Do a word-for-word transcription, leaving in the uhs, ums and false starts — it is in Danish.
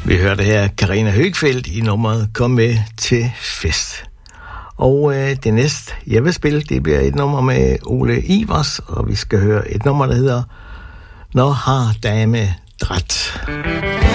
Vi hørte her Karina Høgfeldt i nummeret Kom med til fest. Og øh, det næste, jeg vil spille, det bliver et nummer med Ole Ivers, og vi skal høre et nummer, der hedder Når har dame dræt.